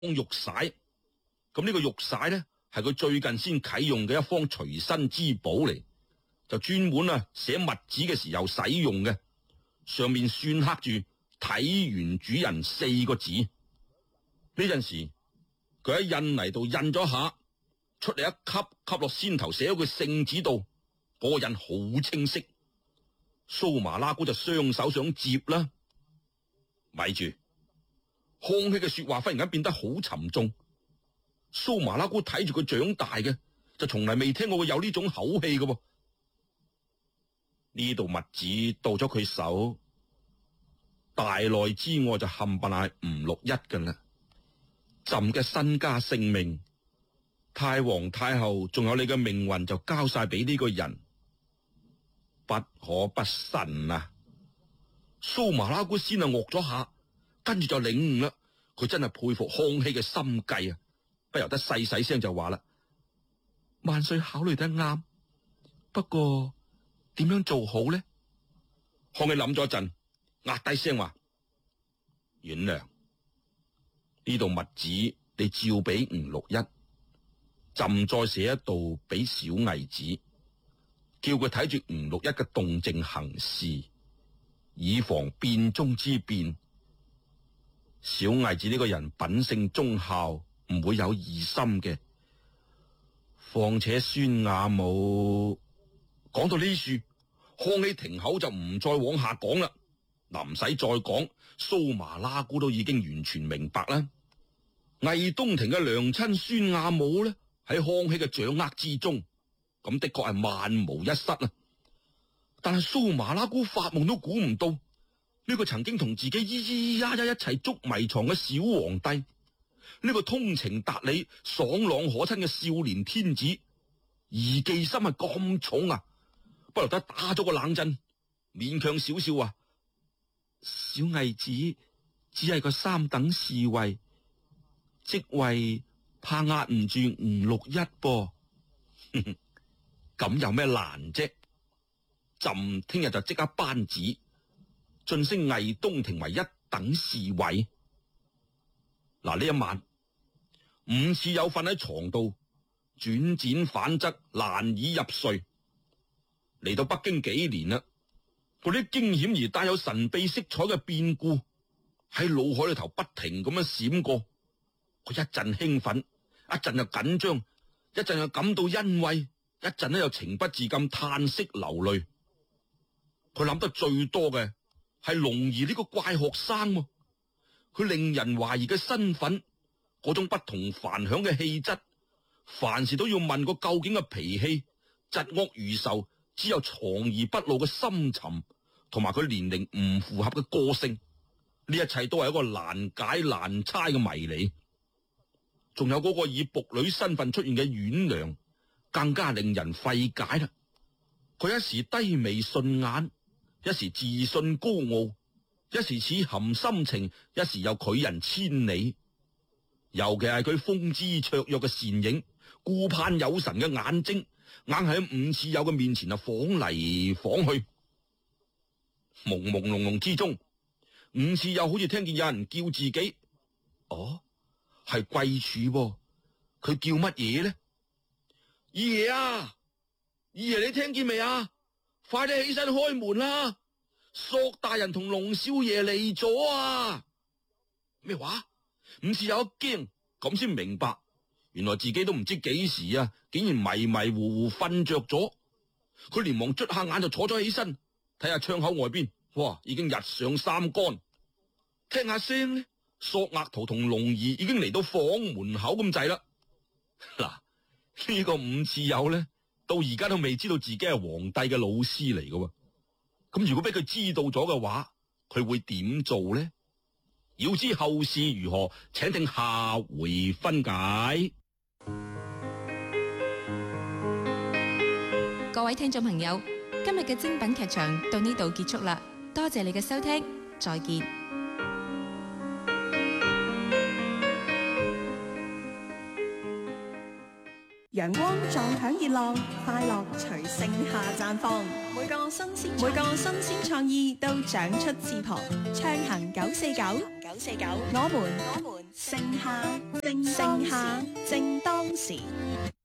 玉璽。咁呢個玉璽咧係佢最近先啟用嘅一方隨身之寶嚟，就專門寫密紙嘅時候使用嘅，上面篆刻住體原主人4個字。呢陣時佢喺印泥度印咗下，出嚟一吸落先頭寫咗個聖旨度，嗰個印好清晰。蘇麻拉姑就雙手想接啦，咪住，康熙嘅說話忽然間變得好沉重。蘇麻拉姑睇住佢長大嘅，就從來未聽過佢有呢種口氣嘅。呢度密旨到咗佢手，大內之外就冚唪唥係吳六一㗎啦。朕嘅身家性命，太皇太后仲有你嘅命運就交晒俾呢個人，不可不慎啊！蘇麻拉姑先惡咗下，跟住就領悟啦。佢真係佩服康熙嘅心計啊！不由得細細聲就話啦：萬歲考慮得啱，不過點樣做好呢？康熙諗咗一陣，壓低聲話：阮娘，呢度密旨你照俾吳六一，朕再寫一道俾小魏子，叫佢睇住吳六一嘅動靜行事，以防變中之變。小魏子呢個人品性忠孝，唔會有異心嘅。況且孫亞母講到呢處，康熙停口就唔再往下講啦。嗱，唔使再講，蘇麻拉姑都已經完全明白啦。魏東庭嘅娘親孫亞母呢，喺康熙嘅掌握之中，咁的確係萬無一失啊。但係蘇麻拉姑發夢都估唔到，呢個曾經同自己咿咿呀呀一齊捉迷藏嘅小皇帝，呢個通情達理、爽朗可親嘅少年天子，疑忌心係咁重啊！不由得打咗個冷震，勉強少少話：小魏子只係個3等侍衛，職位怕壓唔住吳六一噃。咁有咩難啫？朕聽日就即刻頒旨，晉升魏東庭為1等侍衛。嗱，呢一晚，伍次有瞓喺床度，轉輾反側，難以入睡。嚟到北京幾年啦，嗰啲驚險而帶有神秘色彩嘅變故喺腦海裏頭不停咁樣閃過。佢一陣興奮，一陣又緊張，一陣又感到欣慰，一陣又情不自禁嘆息流淚。佢諗得最多嘅係龍兒呢個怪學生，佢令人懷疑嘅身份，嗰種不同凡響嘅氣質，凡事都要問個究竟嘅脾氣，疾惡如仇，只有藏而不露嘅深沉，同埋佢年齡唔符合嘅個性，呢一切都係一個難解難猜嘅謎嚟。仲有嗰個以僕女身份出現嘅阮娘，更加令人費解啦。佢一時低眉順眼，一時自信高傲，一時似含深情，一時又拒人千里。尤其係佢風姿綽約嘅倩影，顧盼有神嘅眼睛，硬係喺伍次友嘅面前晃嚟晃去。朦朦朧朧之中，伍次友好似聽見有人叫自己，哦，係貴儲噃，佢叫乜嘢呢？二爺啊，二爺你聽見未啊？快啲起身開門啦！索大人同龍少爺嚟咗啊！咩話？伍次友一驚，咁先明白，原來自己都唔知幾時啊，竟然迷迷糊糊瞓着咗。佢連忙捽下眼就坐咗起身，睇下窗口外邊，哇，已經日上三竿。聽下聲呢，索額圖同龍兒已經嚟到房門口咁滯啦。嗱，呢個伍次友呢，到而家都未知道自己係皇帝嘅老師嚟嘅。咁如果俾佢知道咗嘅話，佢會點做呢？要知後事如何，請聽下回分解。 各位聽眾朋友，今日嘅精品劇場到呢度結束啦，多謝你嘅收聽，再見。 陽光撞響熱浪，快樂隨盛夏綻放。每個新鮮創意都長出翅膀，暢行949，我們盛夏正當時。